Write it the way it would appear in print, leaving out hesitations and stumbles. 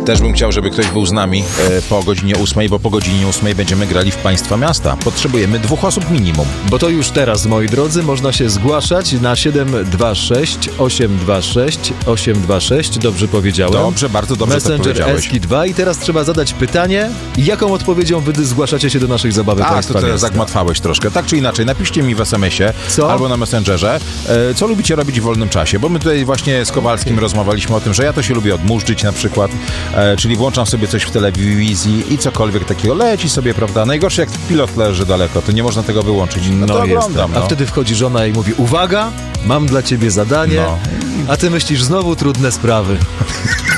Też bym chciał, żeby ktoś był z nami po godzinie 8, bo po godzinie 8 będziemy grali w Państwa Miasta. Potrzebujemy 2 osób minimum. Bo to już teraz, moi drodzy, można się zgłaszać na 726 826 826. Dobrze powiedziałem? Dobrze, bardzo dobrze to Messenger powiedziałeś. Eski 2 i teraz trzeba zadać pytanie, jaką odpowiedzią wy zgłaszacie się do naszych zabawek Państwa to teraz Miasta. zagmatwałeś troszkę. Tak czy inaczej, napiszcie mi w SMS-ie Co? albo na Messengerze, co lubicie robić w wolnym czasie, bo my tutaj właśnie z Kowalskim rozmawialiśmy o tym, że ja to się lubię odmurzyć na przykład, czyli włączam sobie coś w telewizji i cokolwiek takiego leci sobie, prawda? Najgorsze jak pilot leży daleko, to nie można tego wyłączyć. No to oglądam, A wtedy wchodzi żona i mówi, uwaga, mam dla ciebie zadanie, a ty myślisz znowu trudne sprawy.